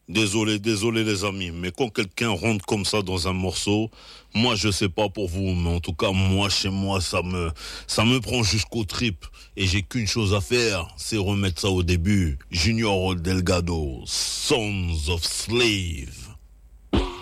Désolé les amis, mais quand quelqu'un rentre comme ça dans un morceau, moi je sais pas pour vous, mais en tout cas moi chez moi ça me prend jusqu'aux tripes et j'ai qu'une chose à faire, c'est remettre ça au début. Junior Delgado, Sons of Slave.